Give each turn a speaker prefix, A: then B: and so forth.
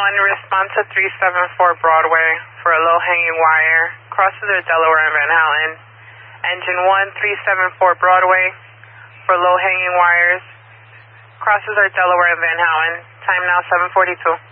A: respond to 374 Broadway for a low-hanging wire. Crosses are Delaware and Van Houten. Engine 1, 374 Broadway for low-hanging wires. Crosses are Delaware and Van Houten. Time now 7:42.